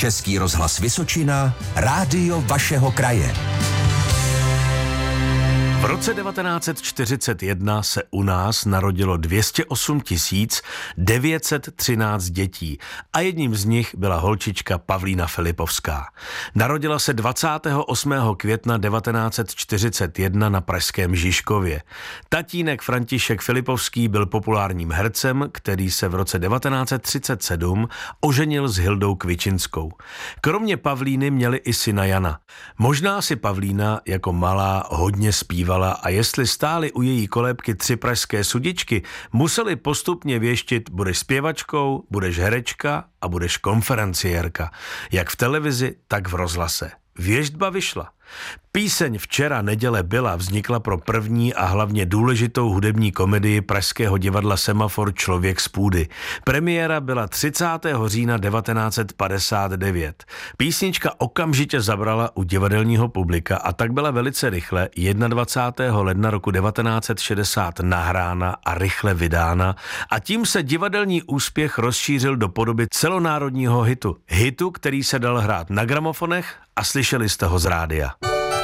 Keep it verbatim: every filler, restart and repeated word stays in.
Český rozhlas Vysočina, rádio vašeho kraje. V roce devatenáct set čtyřicet jedna se u nás narodilo dvě stě osm tisíc devět set třináct dětí a jedním z nich byla holčička Pavlína Filipovská. Narodila se dvacátého osmého května devatenáct set čtyřicet jedna na pražském Žižkově. Tatínek František Filipovský byl populárním hercem, který se v roce devatenáct set třicet sedm oženil s Hildou Kvičinskou. Kromě Pavlíny měli i syna Jana. Možná si Pavlína jako malá hodně zpívala a jestli stály u její kolébky tři pražské sudičky, museli postupně věštit: budeš zpěvačkou, budeš herečka a budeš konferenciérka. Jak v televizi, tak v rozhlase. Věštba vyšla. Píseň Včera neděle byla vznikla pro první a hlavně důležitou hudební komedii pražského divadla Semafor Člověk z půdy. Premiéra byla třicátého října devatenáct set padesát devět. Písnička okamžitě zabrala u divadelního publika a tak byla velice rychle dvacátého prvního ledna roku devatenáct set šedesát nahrána a rychle vydána a tím se divadelní úspěch rozšířil do podoby celonárodního hitu. Hitu, který se dal hrát na gramofonech a slyšeli jste ho z rádia.